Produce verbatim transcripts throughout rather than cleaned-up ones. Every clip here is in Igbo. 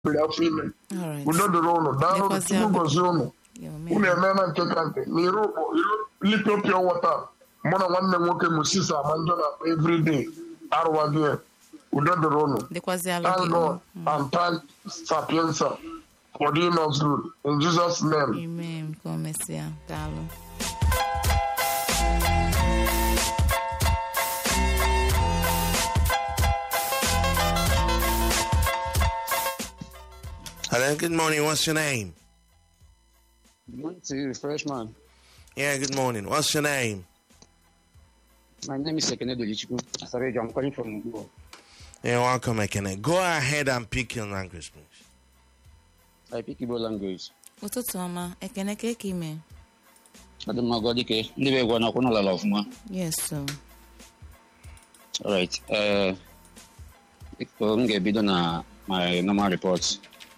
bere afọ ime All right. udo dịrị ụnụ daalụ Lekwasị Chukwu aka. gozie ụnụ Yo, unu man. emeela nke ka nke na iru lipe pịa wọta mụ na nwanne m nwoke Moses Amanjo na everyday arụwaghị ya udo dịrị ụnụ. Dịkwazị alụ Thank gị. God and thank Sapienza for doing us good in Jesus' name. Amen. Ka o mesịa. Daalụ. Hello, good morning. What's your name? Good morning to you, freshman. Yeah, good morning. What's your name? My name is Sekene Dolichiku. Sorry, I'm calling from Igbo. Yeah, welcome, Ekene. Go ahead and pick your language, please. I speak Igbo language. Ụtụtụ ọma. Ekene ka eke ime. Adị mma gọ dike. Ndị be gwa na kwụna lala ọfụma. Yes, so. Alright. Uh, m ga-ebido na my normal report.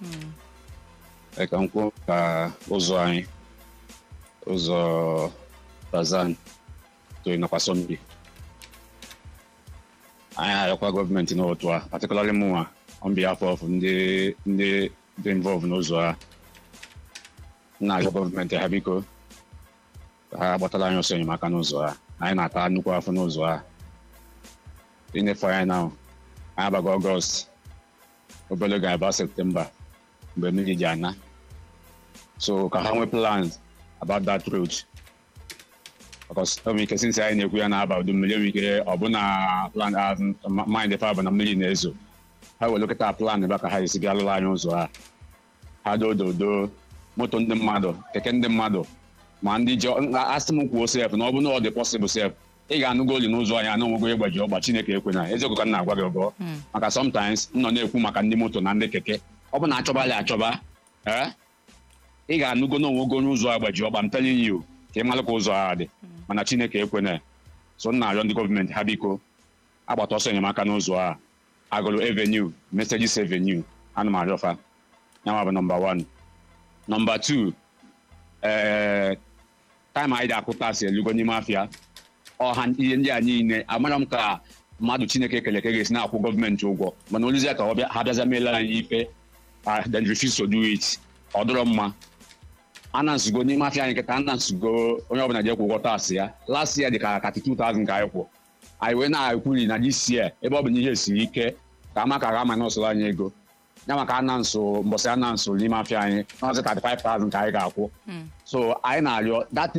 Ka m kwuo ka ụzọ anyị ụzọ Bazan to Inokwa Sunday. Anyị arịọkwa gọọmenti n'otu a, particularly mụnwa on behalf of ndị ndị dị involved n'ụzọ a. Na-arịọ gọọmenti ha biko ha gbatara anyị ọsọ enyemaka n'ụzọ a. Anyị na-ata nnukwu afọ n'ụzọ a. Inefe anyị na anyị abago Ọgọst obere ga-aba Septemba mgbe mmiri ji ana. So ka ha nwee plans about that road. Because o nwere ike since anyị na-ekwu ya na-aba udu mmiri nwere ike ọ bụ na plan mind efe abụ na mmiri na-ezo. Ha wee lokịta plan ebe ka ha esi bịa lụrụ anyị ụzọ ha. Ha dododo moto ndị mmadụ, keke ndị mmadụ, ma ndị ji asị m kwuo sef na ọ bụ na ọ dị possible sef ị ga-anụgo oli n'ụzọ anyị anụ nwego ịgbaji ọgba Chineke ekwe na eziokwu ka m na-agwa gị ọgọ maka sometimes m nọ na-ekwu maka ndị moto na ndị keke ọ bụ na achọbalị achọba ee ị ga-anụgo n'onwego n'ụzọ agbaji ọgba m telling you ka ị malụ ka ụzọ ha dị mana Chineke ekwe na so m na-arịọ ndị gọọmenti ha biko agbata ọsọ enyemaka n'ụzọ a agụlụ avenue Mercedes avenue ana m arịọfa ya bụ nọmba one. Nọmba two ee taịm anyị ga-akwụ taasị elugo n'ime afịa ọha ihe ndị a niile amara m ka mmadụ Chineke ekele ka ga-esi na-akwụ gọọmenti ụgwọ mana olizie ka ha bịaza meela anyị ife then refuse to do it ọ dịrọ mma anansugo n'ime afịa anyị kịta anansugo onye ọbụla ji ekwu ụgwọ taasị ya last year dị ka thirty-two thousand ka anyị kwụ anyị wee na-ekwuri na this year ebe ọ bụ na ihe siri ike ka ama ka ga-ama na ọsọrọ anyị ego ya maka anansụ mbọsị anansụ n'ime afịa anyị n'ọzọ thirty-five thousand ka anyị ga-akwụ so anyị na-arịọ that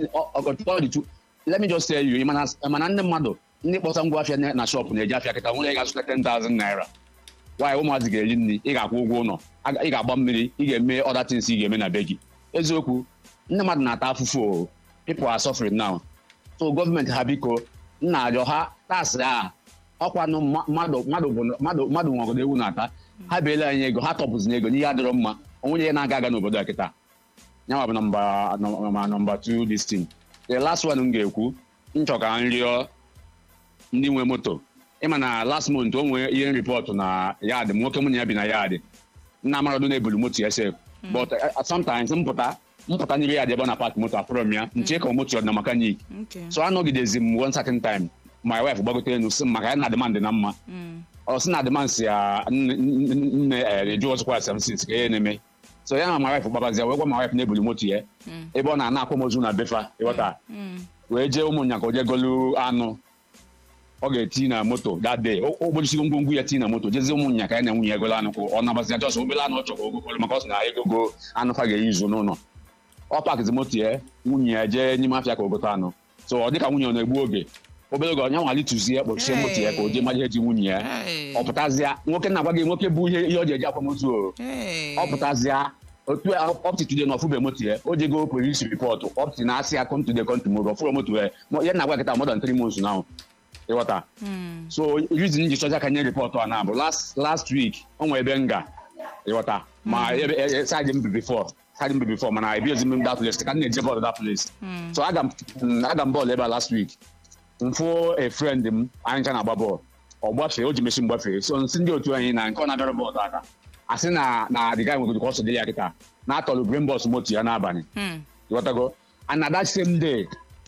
let me just tell you mana ndị mmadụ ndị kpọta ngwa afịa na shop na-eji afịa kịta nwere ị ga-azụta ten thousand naira nwaanyị ụmụazị ga-eri nri ị ga-akwụ ụgwọ ụlọ ị ga-agba mmiri ị ga-eme other things ị ga-eme na be gị eziokwu ndị mmadụ na-ata afụfụ people are suffering now so gọọmenti ha biko na-arịọ ha taasị a ọkwanụ mmadụ mmadụ mmadụ nwagodo ewu na-ata ha beela anyị ego ha tọpụzina ego n'ihe adịrọ mma onwenye na-aga aga n'obodo a kịta ya bụ nọmba nọmba two this thing. The last one m ga-ekwu nchọ ka m rịọ ndị nwe moto ịma na last month o nwee ihe ripọtụ na yard nwoke mụ na ya bi na yard nna amaradụ na-ebulu moto ya sef but sometimes mpụta mpụta n'ime yard ebe ọ na park moto afọrọ m ya nche ka moto na mekanik so anọgidezi m one certain time my wife gbagote enu si maka ya na demand na mma ọ sị na demand si ya nne eju ọzọkwa seventeen ka ihe na-eme so ya na my wife gbabazia wee gwa my wife na-ebulu moto ya ebe ọ na-ana akwamozu na befa ịghọta wee jee ụmụnya ka o jee golu anụ ọ ga-eti na moto that day o gbochisigo ngwongwo ya tii na moto jezi ụmụnya ka ya na nwunye ya golo anụ ọ nabazia jọs obele anụ ọ chọrọ ogogolo maka ọ sị na egogo anụ fa ga-eyi izu n'ụlọ ọ pakizi moto ya nwunye ya jee n'ime afịa ka o gote anụ so ọ dịka nwunye ọ na-egbu oge obere oge onye nwali tụzie kpọchie moto ya ka o jee maje eji nwunye ya ọ pụtazịa nwoke na-agwa gị nwoke bụ ihe ihe ọ ji eji akwamozu ọ pụtazịa otu ọpti tude na ọfụbe moto ya o jego polisi ripọtụ ọpti na-asị ya come today come tomorrow ọfụrụ moto ya ya na-agwa kịta more than three months now ịghọta so reason ji chọcha ka nye ripọtụ a na-abụ last last week o nwere ebe nga ịghọta ma ebe saịdị mbi before saịdị mbi before mana ebiezi m that place ka m na-eje bọọlụ that place so aga m bọọlụ ebe a last week mfụ a friend m anyị ncha na-agba bọọlụ ọ gbafee o ji mesi mgbafee so nsị ndị otu anyị na nke ọ na-abịara bọọlụ aka asị na na the guy nwegoro ka ọ so dị ya kịta na-atọrọ green bus moto ya n'abalị ịghọtago and na that same day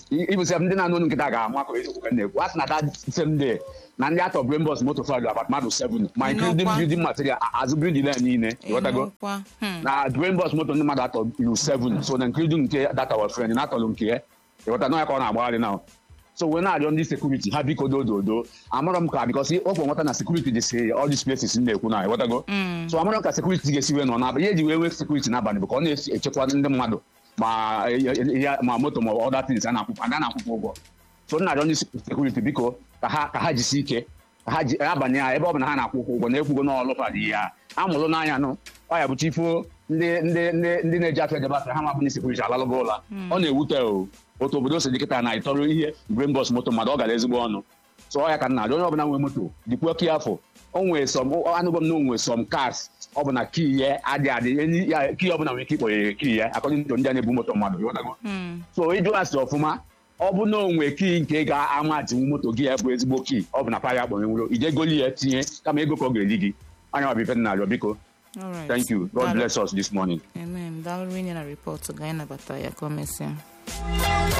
ịbụsị ndị na-anụ nkịta ga-ama ka eziokwu ka na-ekwu a sị na that same day na ndị atọ brain box moto file about mmadụ seven ma including building material azụ building line niile ịghọtago na brain box moto ndị mmadụ atọ lu seven so na including nke data our friend na atọlụ nke ya ịghọta na ya ka ọ na-agbagharị na so we na-arịọ ndị sekuriti ha biko dododo amarọ m ka because ọ bụ nwata na sekuriti dị si all these places na-ekwu na ịghọtago so amarọ m ka sekuriti ga-esi wee nọ n'abalị ihe eji wee wee sekuriti n'abalị bụ ka ọ na-echekwa ndị mmadụ ma ma moto ma other things a na-akwụkwọ aga na-akwụkwọ ụgwọ so na-arịọ ndị sekuriti biko ka ha ka ha jisi ike ka ha ji abanye ya ebe ọ bụ na ha na-akwụkwọ ụgwọ na-ekwugo n'ọlụfa dị ya amụrụ n'anya nụ ọ ya bụ chifo ndị ndị ndị ndị na-eji afọ edebe afọ ha ma bụ ndị sekuriti alalụgo ụla ọ na-ewute o otu obodo si dị kịta na ịtọrọ ihe brain box moto mmadụ ọ gara ezigbo ọnụ so ọ ya ka nna onye ọbụla nwee moto dịkwuo ki afọ o nwee sọm anụgọ m na o nwee sọm cars ọ bụ na kii ya adị adị kii ọbụla nwere ike ikpọghe kii ya akọdị ndị ndị a na-ebu moto mmadụ so ịjụ asị ọfụma ọ bụ na o nwee kii nke ga-ama jinwu moto gị ya bụ ezigbo kii ọ bụ na pa ya kpọnwewuro ije goli ya tinye kama ego ka ọ ga-eli gị anya ọbụ ife nna arịọ biko thank you God bless us this morning. Amen. Daalụ rinye na ripọtụ ga anyị nabata ya ka o mesịa.